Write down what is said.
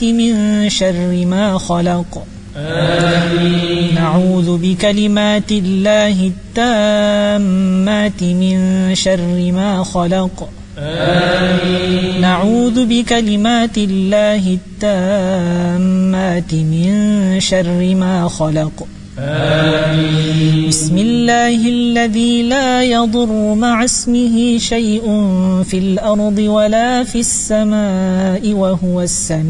من شر ما خلق. آمين. نعوذ بكلمات الله التامات من شر ما خلق. آمين. نعوذ بكلمات الله التامات من شر ما خلق. آمين. بسم الله الذي لا يضر مع اسمه شيء في الأرض ولا في السماء وهو السميع